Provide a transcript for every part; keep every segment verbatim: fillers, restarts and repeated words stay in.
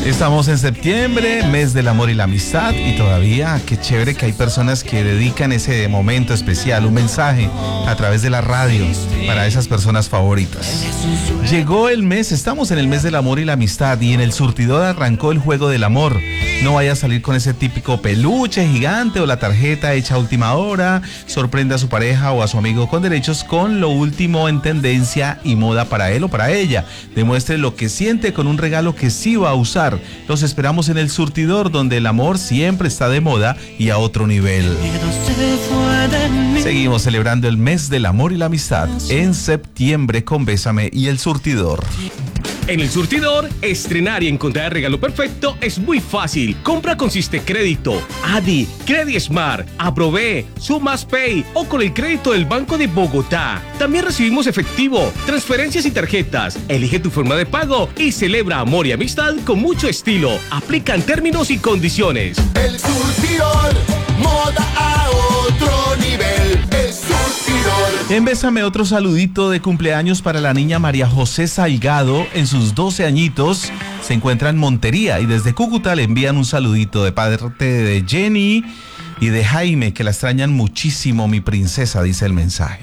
Estamos en septiembre, mes del amor y la amistad, y todavía qué chévere que hay personas que dedican ese momento especial, un mensaje a través de la radio para esas personas favoritas. Llegó el mes, estamos en el mes del amor y la amistad, y en el surtidor arrancó el juego del amor. No vaya a salir con ese típico peluche gigante o la tarjeta hecha a última hora. Sorprenda a su pareja o a su amigo con derechos con lo último en tendencia y moda para él o para ella. Demuestre lo que siente con un regalo que sí va a usar. Los esperamos en el surtidor, donde el amor siempre está de moda y a otro nivel. Seguimos celebrando el mes del amor y la amistad en septiembre con Bésame y el surtidor. En el surtidor, estrenar y encontrar el regalo perfecto es muy fácil. Compra con Siste Crédito, Adi, Credismart, Aprobé, Sumas Pay o con el crédito del Banco de Bogotá. También recibimos efectivo, transferencias y tarjetas. Elige tu forma de pago y celebra amor y amistad con mucho estilo. Aplican términos y condiciones. El surtidor, moda a otro nivel. El surtidor. En Bésame, otro saludito de cumpleaños para la niña María José Salgado. En sus doce añitos se encuentra en Montería y desde Cúcuta le envían un saludito de parte de Jenny y de Jaime, que la extrañan muchísimo, mi princesa, dice el mensaje.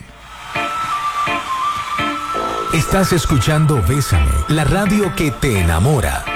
Estás escuchando Bésame, la radio que te enamora.